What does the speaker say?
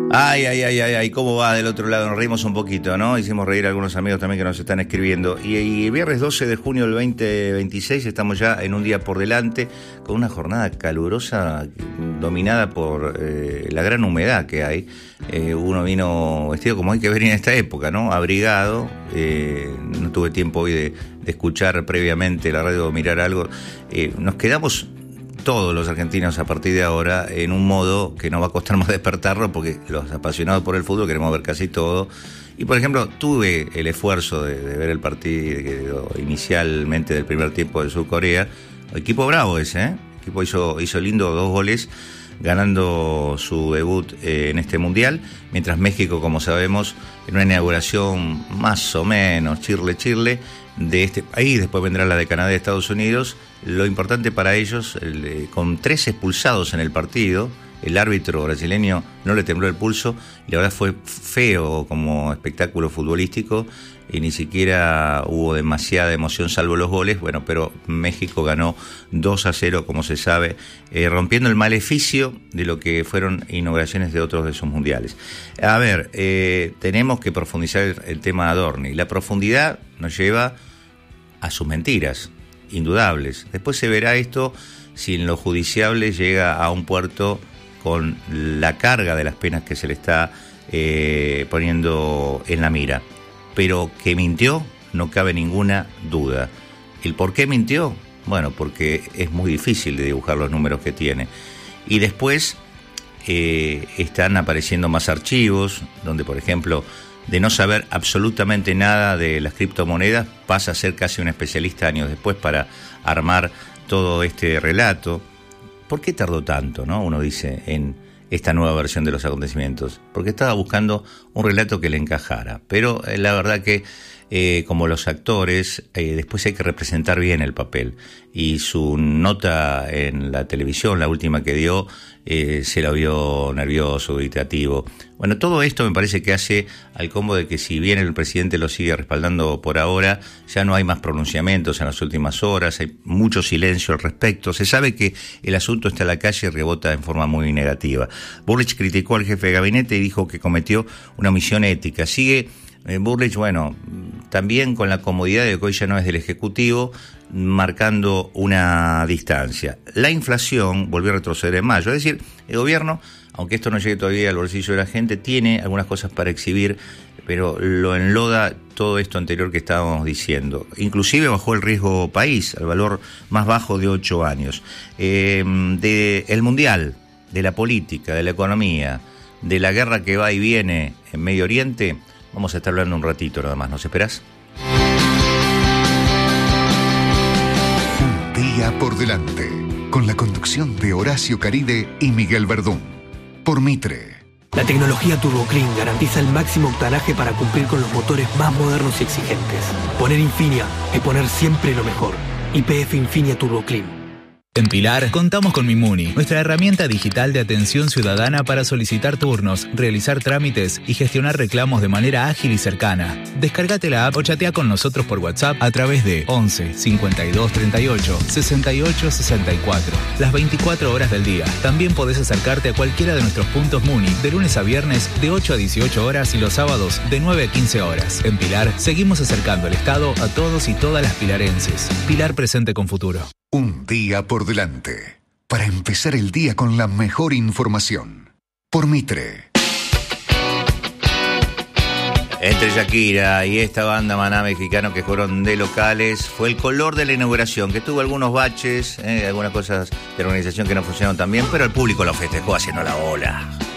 Ay, ¿cómo va del otro lado? Nos reímos un poquito, ¿no? Hicimos reír a algunos amigos también que nos están escribiendo. Y viernes 12 de junio del 2026, estamos ya en un día por delante, con una jornada calurosa dominada por la gran humedad que hay. Uno vino vestido como hay que venir en esta época, ¿no? Abrigado. No tuve tiempo hoy de escuchar previamente la radio o mirar algo. Nos quedamos todos los argentinos a partir de ahora en un modo que no va a costar más despertarlo, porque los apasionados por el fútbol queremos ver casi todo. Y por ejemplo, tuve el esfuerzo de ver el partido inicialmente del primer tiempo de Sur-Corea. Equipo bravo ese, ¿eh? El equipo hizo lindo 2 goles, ganando su debut en este mundial, mientras México, como sabemos, en una inauguración más o menos chirle de este país, después vendrá la de Canadá y Estados Unidos. Lo importante para ellos, con 3 expulsados en el partido, el árbitro brasileño no le tembló el pulso, y la verdad fue feo como espectáculo futbolístico, y ni siquiera hubo demasiada emoción salvo los goles. Bueno, pero México ganó 2-0, como se sabe, rompiendo el maleficio de lo que fueron inauguraciones de otros de sus mundiales. A ver, tenemos que profundizar el tema de Adorni. La profundidad nos lleva a sus mentiras indudables. Después se verá esto si en lo judiciable llega a un puerto con la carga de las penas que se le está poniendo en la mira. Pero que mintió, no cabe ninguna duda. ¿El por qué mintió? Bueno, porque es muy difícil de dibujar los números que tiene. Y después están apareciendo más archivos, donde, por ejemplo, de no saber absolutamente nada de las criptomonedas, pasa a ser casi un especialista años después para armar todo este relato. ¿Por qué tardó tanto, no? Uno dice, en esta nueva versión de los acontecimientos. Porque estaba buscando un relato que le encajara. Pero la verdad que, como los actores, después hay que representar bien el papel. Y su nota en la televisión, la última que dio, se la vio nervioso, gritativo. Bueno, todo esto me parece que hace al combo de que, si bien el presidente lo sigue respaldando por ahora, ya no hay más pronunciamientos en las últimas horas, hay mucho silencio al respecto. Se sabe que el asunto está en la calle y rebota en forma muy negativa. Bullrich criticó al jefe de gabinete y dijo que cometió una omisión ética. Sigue Bullrich, bueno, también con la comodidad de que hoy ya no es del Ejecutivo, marcando una distancia. La inflación volvió a retroceder en mayo, es decir, el gobierno, aunque esto no llegue todavía al bolsillo de la gente, tiene algunas cosas para exhibir, pero lo enloda todo esto anterior que estábamos diciendo. Inclusive bajó el riesgo país al valor más bajo de 8 años. El mundial, de la política, de la economía, de la guerra que va y viene en Medio Oriente, vamos a estar hablando un ratito nada más. ¿Nos esperás? Un día por delante, con la conducción de Horacio Caride y Miguel Verdún, por Mitre. La tecnología Turbo Clean garantiza el máximo octanaje para cumplir con los motores más modernos y exigentes. Poner Infinia es poner siempre lo mejor. YPF Infinia Turbo Clean. En Pilar contamos con Mimuni, nuestra herramienta digital de atención ciudadana para solicitar turnos, realizar trámites y gestionar reclamos de manera ágil y cercana. Descárgate la app o chatea con nosotros por WhatsApp a través de 11 52 38 68 64. Las 24 horas del día. También podés acercarte a cualquiera de nuestros puntos Muni de lunes a viernes de 8 a 18 horas y los sábados de 9 a 15 horas. En Pilar seguimos acercando el Estado a todos y todas las pilarenses. Pilar, presente con futuro. Un día por delante, para empezar el día con la mejor información. Por Mitre. Entre Shakira y esta banda Maná mexicano, que fueron de locales, fue el color de la inauguración, que tuvo algunos baches, algunas cosas de organización que no funcionaron tan bien, pero el público lo festejó haciendo la ola.